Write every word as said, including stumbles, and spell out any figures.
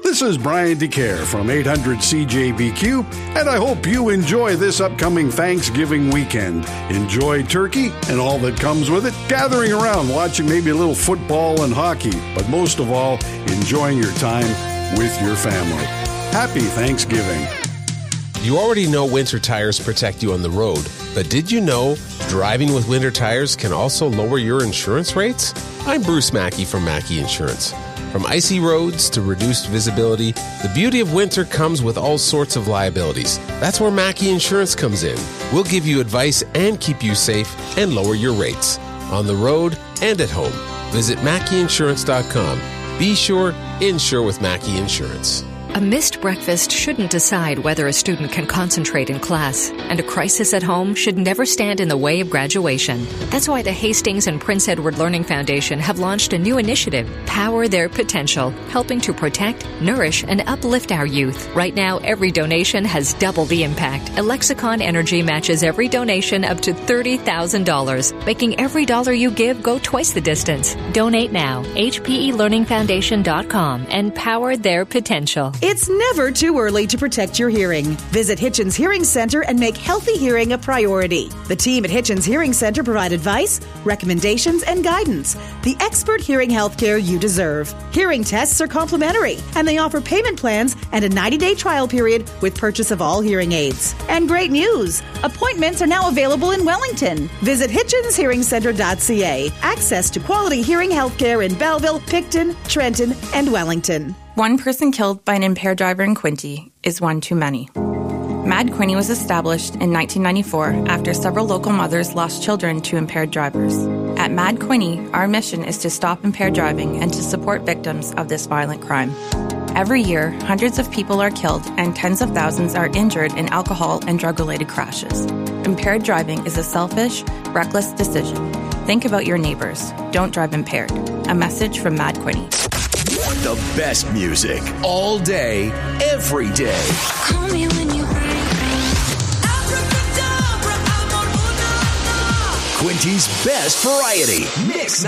This is Brian DeCare from eight hundred C J B Q, and I hope you enjoy this upcoming Thanksgiving weekend. Enjoy turkey and all that comes with it, gathering around, watching maybe a little football and hockey, but most of all, enjoying your time with your family. Happy Thanksgiving. You already know winter tires protect you on the road, but did you know driving with winter tires can also lower your insurance rates? I'm Bruce Mackey from Mackey Insurance. From icy roads to reduced visibility, the beauty of winter comes with all sorts of liabilities. That's where Mackey Insurance comes in. We'll give you advice and keep you safe and lower your rates on the road and at home. Visit Mackey Insurance dot com. Be sure, insure with Mackey Insurance. A missed breakfast shouldn't decide whether a student can concentrate in class, and a crisis at home should never stand in the way of graduation. That's why the Hastings and Prince Edward Learning Foundation have launched a new initiative, Power Their Potential, helping to protect, nourish, and uplift our youth. Right now, every donation has double the impact. Alexicon Energy matches every donation up to thirty thousand dollars, making every dollar you give go twice the distance. Donate now, H P E learning foundation dot com, and power their potential. It's never too early to protect your hearing. Visit Hitchens Hearing Center and make healthy hearing a priority. The team at Hitchens Hearing Center provide advice, recommendations, and guidance. The expert hearing healthcare you deserve. Hearing tests are complimentary, and they offer payment plans and a ninety-day trial period with purchase of all hearing aids. And great news! Appointments are now available in Wellington. Visit Hitchens Hearing Center dot C A. Access to quality hearing healthcare in Belleville, Picton, Trenton, and Wellington. One person killed by an impaired driver in Quinte is one too many. Mad Quinte was established in nineteen ninety-four after several local mothers lost children to impaired drivers. At Mad Quinte, our mission is to stop impaired driving and to support victims of this violent crime. Every year, hundreds of people are killed and tens of thousands are injured in alcohol and drug-related crashes. Impaired driving is a selfish, reckless decision. Think about your neighbors. Don't drive impaired. A message from Mad Quinte. The best music all day, every day. Call me when you Quinty's best variety. Mix